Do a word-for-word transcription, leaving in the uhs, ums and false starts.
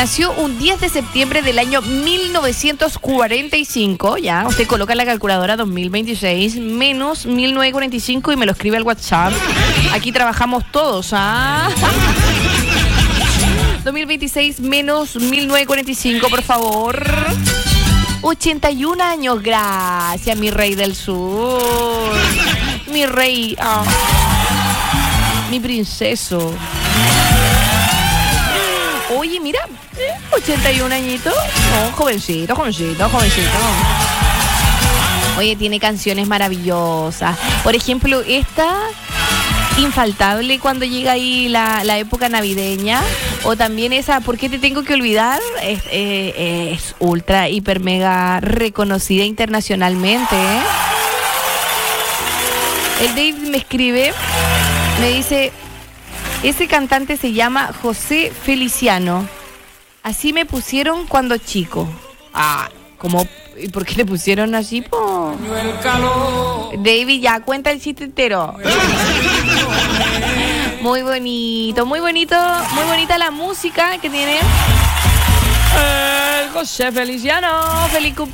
Nació un diez de septiembre del año mil novecientos cuarenta y cinco, ya. Usted coloca en la calculadora dos mil veintiséis menos mil novecientos cuarenta y cinco y me lo escribe al WhatsApp. Aquí trabajamos todos, ¿ah? dos mil veintiséis menos mil novecientos cuarenta y cinco, por favor. ochenta y un años, gracias, mi rey del sur. Mi rey, oh. Mi princeso. Oye, mira, ochenta y un añitos. Oh, jovencito, jovencito, jovencito. Oye, tiene canciones maravillosas. Por ejemplo, esta, infaltable cuando llega ahí la, la época navideña. O también esa, ¿por qué te tengo que olvidar? Es, eh, es ultra, hiper, mega reconocida internacionalmente, ¿eh? El David me escribe, me dice... Ese cantante se llama José Feliciano. Así me pusieron cuando chico. Ah, ¿cómo? ¿Y por qué le pusieron así, po? David, ya, cuenta el chiste entero. Muy bonito, muy bonito, muy bonita la música que tiene. Eh, José Feliciano. Feliz cumpleaños.